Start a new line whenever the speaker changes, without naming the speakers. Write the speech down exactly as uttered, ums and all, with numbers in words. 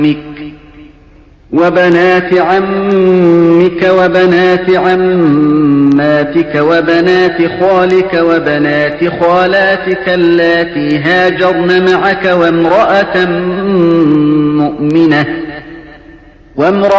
وبنات عمك وبنات عماتك وبنات خالك وبنات خالاتك اللاتي هاجرن معك وامرأة مؤمنة